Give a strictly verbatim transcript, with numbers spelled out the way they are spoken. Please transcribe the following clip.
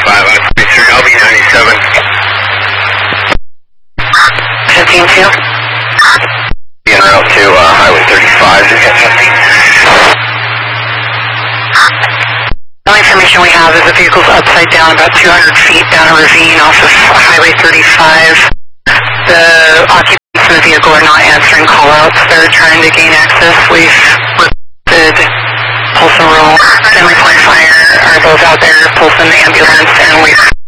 five, I'm thirty-three, L B ninety-seven. fifteen two. En route to uh, Highway thirty-five, to get fifteen. The only information we have is the vehicle's upside down about two hundred feet down a ravine off of Highway thirty-five. The occupants in the vehicle are not answering call-outs. They're trying to gain access. We've requested Pulse and Roll and Report Fire are both out there, Pulse and the ambulance, and we've